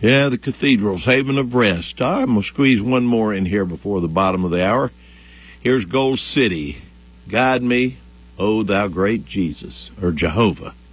Yeah, the cathedral's haven of rest. I'm going to squeeze one more in here before the bottom of the hour. Here's Gold City. Guide me, O thou great Jesus, or Jehovah.